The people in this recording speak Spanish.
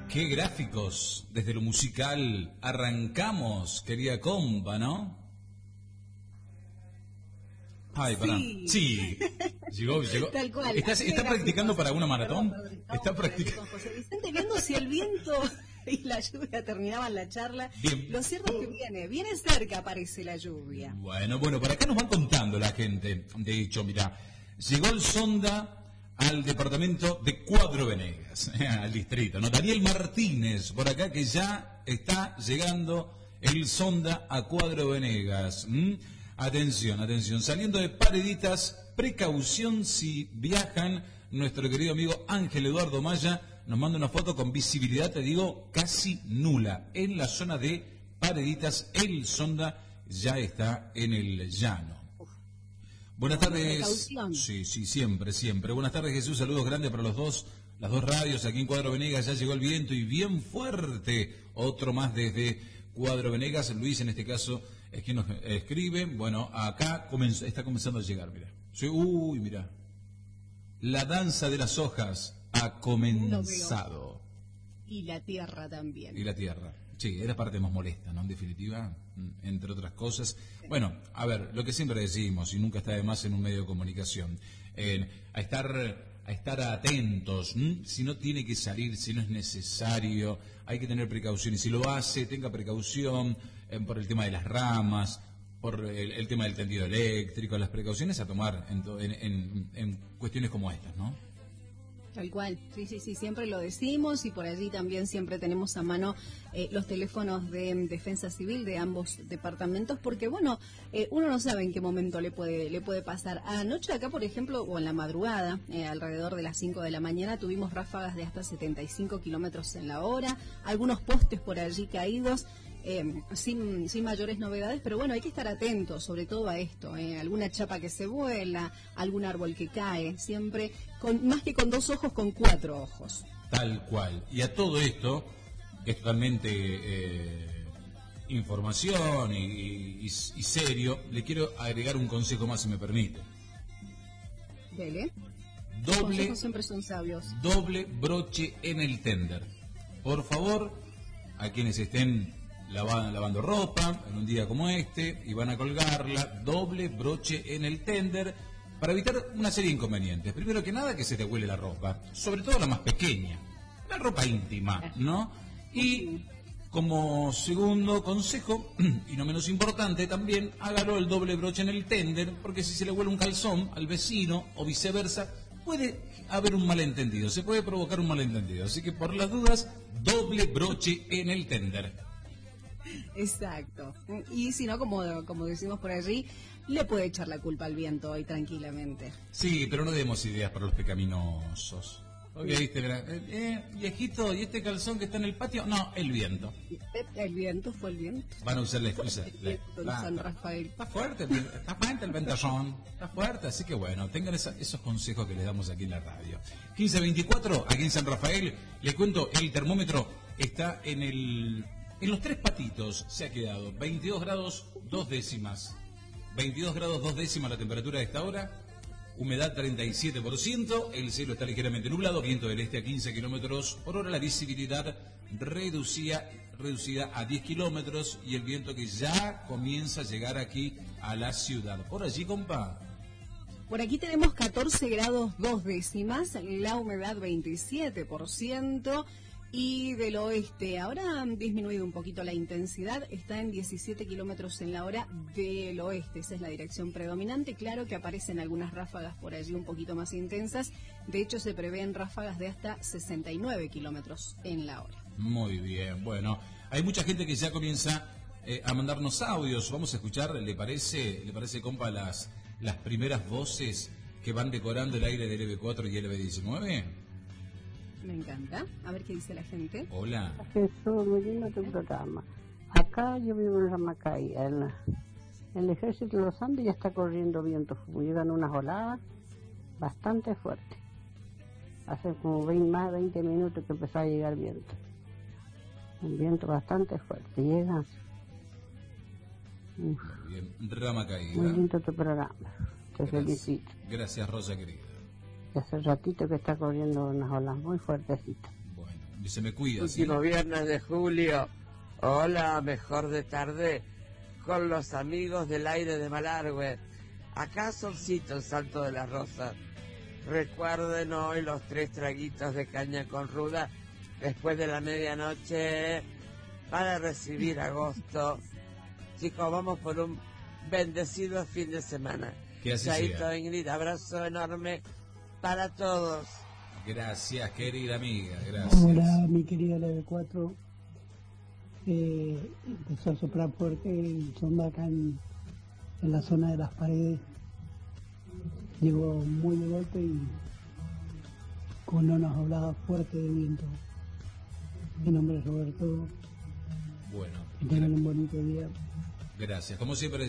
Qué gráficos, desde lo musical arrancamos, querida compa, ¿no? Ay, pará. Sí, llegó. Tal cual. ¿Está practicando para una maratón? Está practicando. Con José Vicente, viendo si el viento y la lluvia terminaban la charla. Bien. Lo cierto es que viene cerca, parece la lluvia. Bueno, por acá nos van contando la gente. De hecho, mira, llegó el sonda al departamento de Cuadro Venegas, al distrito, ¿no? Daniel Martínez, por acá, que ya está llegando el sonda a Cuadro Venegas. Atención, saliendo de Pareditas, precaución si viajan. Nuestro querido amigo Ángel Eduardo Maya nos manda una foto con visibilidad, te digo, casi nula. En la zona de Pareditas, el sonda ya está en el llano. Buenas tardes. Sí, siempre. Buenas tardes, Jesús. Saludos grandes para las dos radios. Aquí en Cuadro Venegas ya llegó el viento y bien fuerte. Otro más desde Cuadro Venegas. Luis, en este caso, es quien nos escribe. Bueno, acá está comenzando a llegar, mira. Mira. La danza de las hojas ha comenzado. Y la tierra también. Y la tierra. Sí, es la parte más molesta, ¿no? En definitiva, entre otras cosas. Bueno, a ver, lo que siempre decimos, y nunca está de más en un medio de comunicación, a estar atentos, si no tiene que salir, si no es necesario, hay que tener precaución, y si lo hace, tenga precaución por el tema de las ramas, por el tema del tendido eléctrico, las precauciones a tomar en cuestiones como estas, ¿no? Tal cual, sí, siempre lo decimos y por allí también siempre tenemos a mano los teléfonos de Defensa Civil de ambos departamentos porque, bueno, uno no sabe en qué momento le puede pasar. Anoche acá, por ejemplo, o en la madrugada, alrededor de las 5 de la mañana, tuvimos ráfagas de hasta 75 kilómetros en la hora, algunos postes por allí caídos. Sin mayores novedades, pero bueno, hay que estar atentos sobre todo a esto, alguna chapa que se vuela, algún árbol que cae, siempre, más que con 2 ojos, con 4 ojos. Tal cual. Y a todo esto, que es totalmente información y serio, le quiero agregar un consejo más, si me permite. Dele. Los consejos siempre son sabios. Doble broche en el tender. Por favor, a quienes estén lavando ropa en un día como este y van a colgarla, doble broche en el tender para evitar una serie de inconvenientes. Primero que nada, que se te huele la ropa, sobre todo la más pequeña, la ropa íntima, ¿no? Y como segundo consejo, y no menos importante también, hágalo el doble broche en el tender, porque si se le huele un calzón al vecino o viceversa, puede haber un malentendido, se puede provocar un malentendido. Así que por las dudas, doble broche en el tender. Exacto. Y si no, como decimos por allí, le puede echar la culpa al viento hoy tranquilamente. Sí, pero no demos ideas para los pecaminosos. Oye, ¿viste? Viejito, ¿y este calzón que está en el patio? No, el viento. El viento fue el viento. Van a usar la excusa. San Rafael. Está fuerte el ventallón. Está fuerte, así que bueno, tengan esos consejos que les damos aquí en la radio. 15:24, aquí en San Rafael, les cuento, el termómetro está en los 3 patitos, se ha quedado 22 grados 2 décimas. 22 grados 2 décimas la temperatura de esta hora, humedad 37%, el cielo está ligeramente nublado, viento del este a 15 kilómetros por hora, la visibilidad reducida a 10 kilómetros y el viento que ya comienza a llegar aquí a la ciudad. Por allí, compa. Por aquí tenemos 14 grados 2 décimas, la humedad 27%. Y del oeste, ahora han disminuido un poquito la intensidad, está en 17 kilómetros en la hora del oeste, esa es la dirección predominante. Claro que aparecen algunas ráfagas por allí un poquito más intensas, de hecho se prevén ráfagas de hasta 69 kilómetros en la hora. Muy bien, bueno, hay mucha gente que ya comienza a mandarnos audios, vamos a escuchar, ¿le parece compa, las primeras voces que van decorando el aire del EB4 y el EB19? Me encanta. A ver qué dice la gente. Hola. Jesús, muy lindo tu programa. Acá yo vivo en Ramacay. El ejército de los Andes ya está corriendo viento. Llegan unas oladas bastante fuertes. Hace como 20 minutos que empezó a llegar viento. Un viento bastante fuerte. Llega. Muy bien. Ramacay. Muy lindo tu programa. Te felicito. Gracias, Rosa querida. Hace ratito que está corriendo unas olas muy fuertecitas. Bueno, se me cuida. ¿sí? Último viernes de julio. Hola, mejor de tarde, con los amigos del aire de Malargüe. Acá Solcito, el Salto de las Rosas. Recuerden hoy los 3 traguitos de caña con ruda después de la medianoche para recibir agosto. Chicos, vamos por un bendecido fin de semana. Que así Chaito, sea. Ingrid, abrazo enorme para todos. Gracias, querida amiga, gracias. Hola, mi querida LB4. Empezó a soplar fuerte el sonda acá en la zona de las paredes. Llegó muy de golpe y con unas habladas fuertes de viento. Mi nombre es Roberto. Bueno, Que tengan un bonito día. gracias. Como siempre